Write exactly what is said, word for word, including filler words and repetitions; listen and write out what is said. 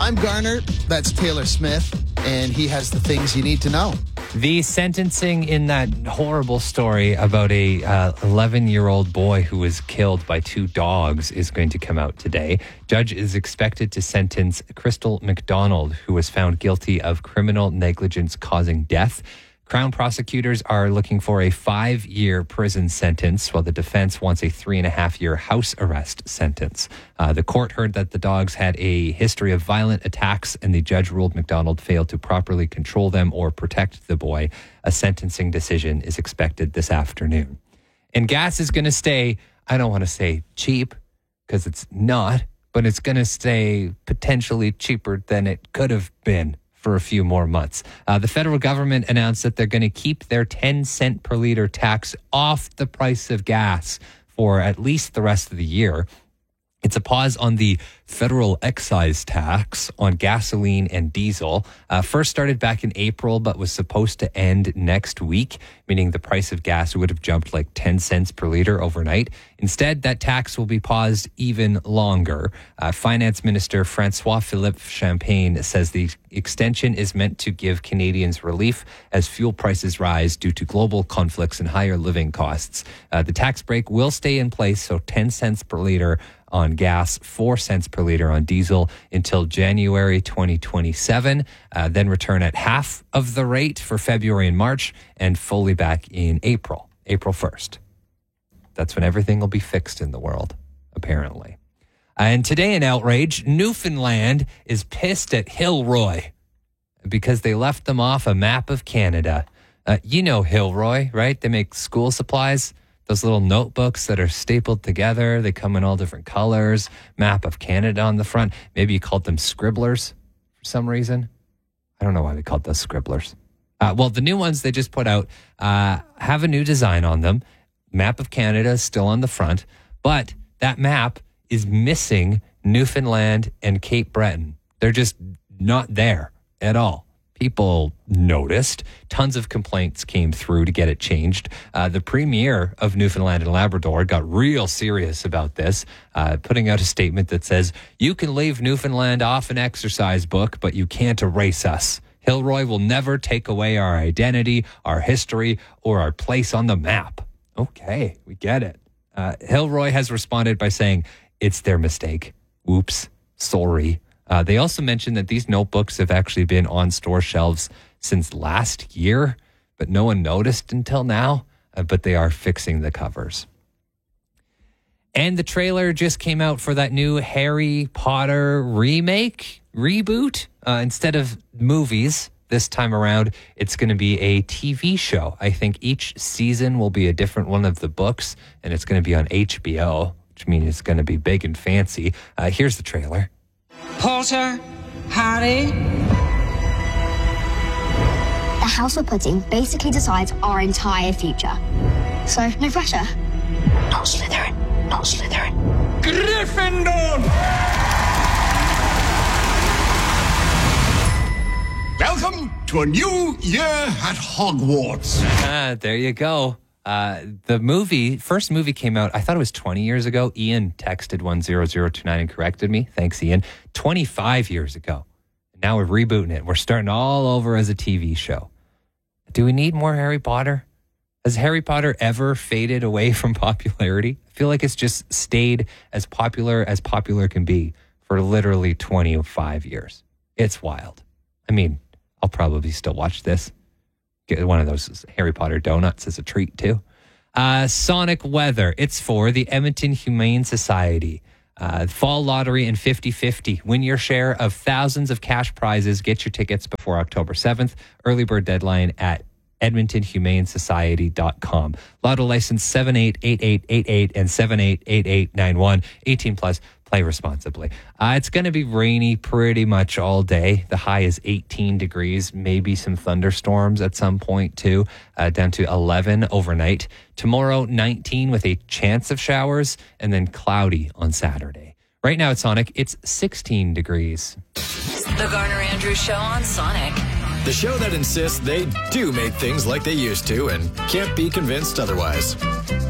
I'm Garner. That's Taylor Smith. And he has the things you need to know. The sentencing in that horrible story about a uh, eleven-year-old boy who was killed by two dogs is going to come out today. Judge is expected to sentence Crystal McDonald, who was found guilty of criminal negligence causing death. Crown prosecutors are looking for a five-year prison sentence, while the defense wants a three-and-a-half-year house arrest sentence. Uh, the court heard that the dogs had a history of violent attacks, and the judge ruled McDonald failed to properly control them or protect the boy. A sentencing decision is expected this afternoon. And gas is going to stay, I don't want to say cheap, because it's not, but it's going to stay potentially cheaper than it could have been for a few more months. Uh, the federal government announced that they're going to keep their ten cent per liter tax off the price of gas for at least the rest of the year. It's a pause on the federal excise tax on gasoline and diesel. Uh, first started back in April, but was supposed to end next week, meaning the price of gas would have jumped like ten cents per liter overnight. Instead, that tax will be paused even longer. Uh, Finance Minister Francois-Philippe Champagne says the extension is meant to give Canadians relief as fuel prices rise due to global conflicts and higher living costs. Uh, the tax break will stay in place, so ten cents per liter on gas, four cents per liter on diesel until January twenty twenty-seven, uh, then return at half of the rate for February and March, and fully back in April, April first. That's when everything will be fixed in the world, apparently. And today in outrage, Newfoundland is pissed at Hilroy because they left them off a map of Canada. Uh, you know Hilroy, right? They make school supplies. Those little notebooks that are stapled together. They come in all different colors. Map of Canada on the front. Maybe you called them scribblers for some reason. I don't know why we called those scribblers. Uh, well, the new ones they just put out uh, have a new design on them. Map of Canada is still on the front. But that map is missing Newfoundland and Cape Breton. They're just not there at all. People noticed. Tons of complaints came through to get it changed. Uh, the premier of Newfoundland and Labrador got real serious about this, uh, putting out a statement that says, you can leave Newfoundland off an exercise book, but you can't erase us. Hilroy will never take away our identity, our history, or our place on the map. Okay, we get it. Uh, Hilroy has responded by saying, it's their mistake. Oops, sorry. Uh, they also mentioned that these notebooks have actually been on store shelves since last year, but no one noticed until now, uh, but they are fixing the covers. And the trailer just came out for that new Harry Potter remake, reboot. Uh, instead of movies this time around, it's going to be a T V show. I think each season will be a different one of the books, and it's going to be on H B O, which means it's going to be big and fancy. Uh, here's the trailer. Potter, Harry. The house we're putting basically decides our entire future. So, no pressure. Not Slytherin. Not Slytherin. Gryffindor! Welcome to a new year at Hogwarts. Ah, there you go. Uh, the movie, first movie came out, I thought it was twenty years ago. Ian texted one zero zero two nine and corrected me. Thanks, Ian. twenty-five years ago. Now we're rebooting it. We're starting all over as a T V show. Do we need more Harry Potter? Has Harry Potter ever faded away from popularity? I feel like it's just stayed as popular as popular can be for literally twenty-five years. It's wild. I mean, I'll probably still watch this. Get one of those Harry Potter donuts as a treat, too. Uh, Sonic weather. It's for the Edmonton Humane Society. Uh, fall lottery and fifty fifty. Win your share of thousands of cash prizes. Get your tickets before October seventh. Early bird deadline at edmonton humane society dot com. Lotto license seven eight eight eight eight eight and seven eight eight eight nine one. eighteen plus. Play responsibly. Uh, it's going to be rainy pretty much all day. The high is eighteen degrees, maybe some thunderstorms at some point too, uh, down to eleven overnight. Tomorrow, nineteen with a chance of showers, and then cloudy on Saturday. Right now at Sonic, it's sixteen degrees. The Garner Andrews Show on Sonic. The show that insists they do make things like they used to and can't be convinced otherwise.